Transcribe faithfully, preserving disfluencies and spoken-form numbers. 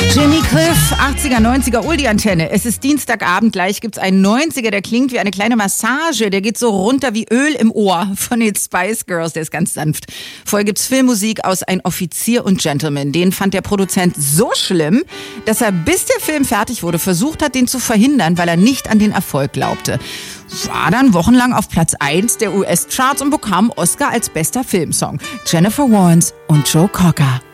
Jimmy Cliff, achtziger, neunziger, Oldie-Antenne. Es ist Dienstagabend, gleich gibt's einen neunziger, der klingt wie eine kleine Massage. Der geht so runter wie Öl im Ohr von den Spice Girls, der ist ganz sanft. Vorher gibt's Filmmusik aus Ein Offizier und Gentleman. Den fand der Produzent so schlimm, dass er, bis der Film fertig wurde, versucht hat, den zu verhindern, weil er nicht an den Erfolg glaubte. War dann wochenlang auf Platz eins der U S-Charts und bekam Oscar als bester Filmsong. Jennifer Warnes und Joe Cocker.